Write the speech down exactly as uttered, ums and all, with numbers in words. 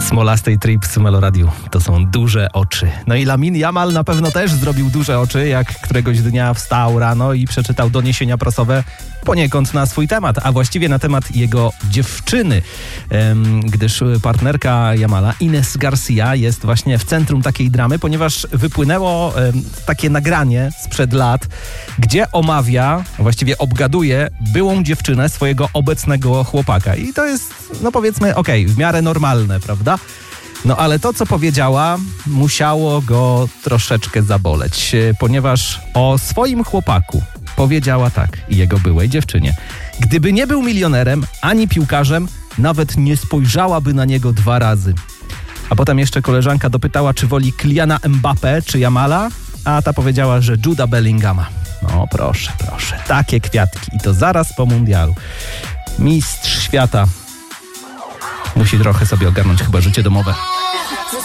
Smolastej Trips w Meloradiu. To są duże oczy. No i Lamin Yamal na pewno też zrobił duże oczy, jak któregoś dnia wstał rano i przeczytał doniesienia prasowe poniekąd na swój temat, a właściwie na temat jego dziewczyny, ehm, gdyż partnerka Yamala, Ines Garcia, jest właśnie w centrum takiej dramy, ponieważ wypłynęło ehm, takie nagranie sprzed lat, gdzie omawia, właściwie obgaduje byłą dziewczynę swojego obecnego chłopaka. I to jest, no powiedzmy, okej, okay, w miarę normalne, prawda? No ale to, co powiedziała, musiało go troszeczkę zaboleć, ponieważ o swoim chłopaku powiedziała tak i jego byłej dziewczynie: gdyby nie był milionerem ani piłkarzem, nawet nie spojrzałaby na niego dwa razy. A potem jeszcze koleżanka dopytała, czy woli Kyliana Mbappé czy Yamala, a ta powiedziała, że Juda Bellingama. No proszę, proszę, takie kwiatki i to zaraz po mundialu. Mistrz świata musi trochę sobie ogarnąć chyba życie domowe.